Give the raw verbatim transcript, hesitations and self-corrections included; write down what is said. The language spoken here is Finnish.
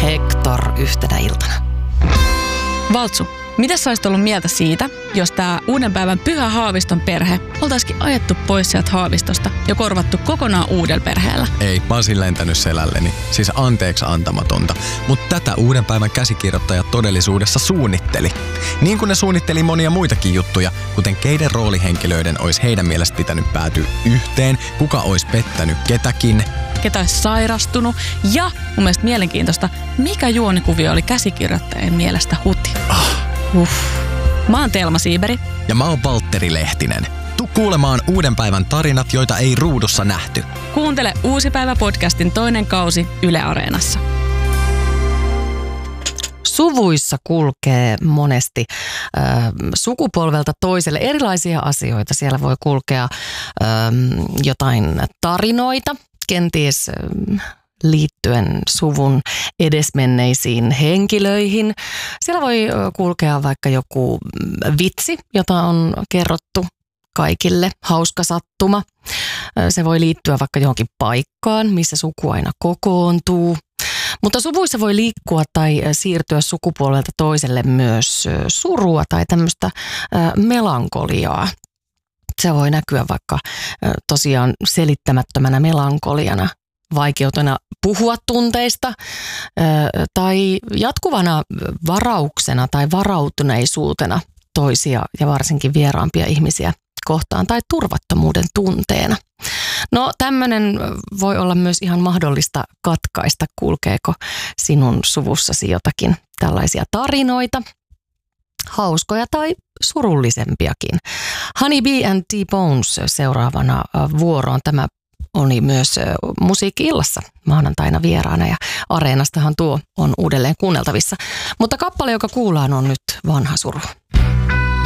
Hector yhtenä iltana. Valtsu, mitä sä olisit ollut mieltä siitä, jos tää uuden päivän Pyhä Haaviston perhe oltaisikin ajettu pois sieltä Haavistosta ja korvattu kokonaan uudella perheellä? Ei, mä olisin lentänyt selälleni. Siis anteeksi antamatonta. Mutta tätä uuden päivän käsikirjoittajat todellisuudessa suunnitteli. Niin kuin ne suunnitteli monia muitakin juttuja, kuten keiden roolihenkilöiden olisi heidän mielestä pitänyt päätyä yhteen, kuka olisi pettänyt ketäkin, ketä olisi sairastunut ja mun mielestä mielenkiintoista, mikä juonikuvio oli käsikirjoittajien mielestä huti. Ah. Uff. Mä oon Telma Siiberi. Ja mä oon Valtteri Lehtinen. Tuu kuulemaan uuden päivän tarinat, joita ei ruudussa nähty. Kuuntele Uusi päivä podcastin toinen kausi Yle Areenassa. Suvuissa kulkee monesti äh, sukupolvelta toiselle erilaisia asioita. Siellä voi kulkea äh, jotain tarinoita, kenties äh, liittyen suvun edesmenneisiin henkilöihin. Siellä voi kulkea vaikka joku vitsi, jota on kerrottu kaikille, hauska sattuma. Se voi liittyä vaikka johonkin paikkaan, missä suku aina kokoontuu. Mutta suvuissa voi liikkua tai siirtyä sukupuolelta toiselle myös surua tai tämmöistä melankoliaa. Se voi näkyä vaikka tosiaan selittämättömänä melankoliana, vaikeutena puhua tunteista tai jatkuvana varauksena tai varautuneisuutena toisia ja varsinkin vieraampia ihmisiä kohtaan tai turvattomuuden tunteena. No tämmöinen voi olla myös ihan mahdollista katkaista, kulkeeko sinun suvussasi jotakin tällaisia tarinoita, hauskoja tai surullisempiakin. Honey Bee and T-Bones seuraavana vuoroon. Tämä oli myös Musiikki-illassa maanantaina vieraana ja Areenastahan tuo on uudelleen kuunneltavissa. Mutta kappale, joka kuullaan, on nyt Vanha suru.